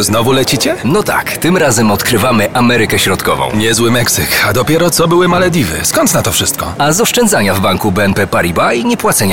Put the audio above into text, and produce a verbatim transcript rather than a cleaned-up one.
Znowu lecicie? No tak, tym razem odkrywamy Amerykę Środkową. Niezły Meksyk, a dopiero co były Malediwy. Skąd na to wszystko? A z oszczędzania w banku B N P Paribas i niepłacenia